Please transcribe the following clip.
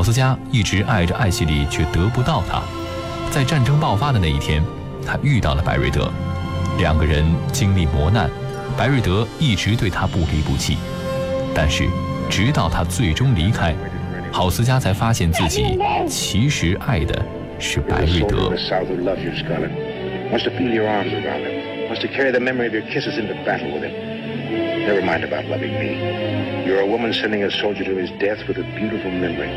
郝思嘉一直爱着艾希莉，却得不到她。在战争爆发的那一天，他遇到了白瑞德，两个人经历磨难，白瑞德一直对他不离不弃。但是直到他最终离开，郝思嘉才发现自己其实爱的是白瑞德。 Wants to carry the memory of your kisses into battle with him. Never mind about loving me. You're a woman sending a soldier to his death with a beautiful memory.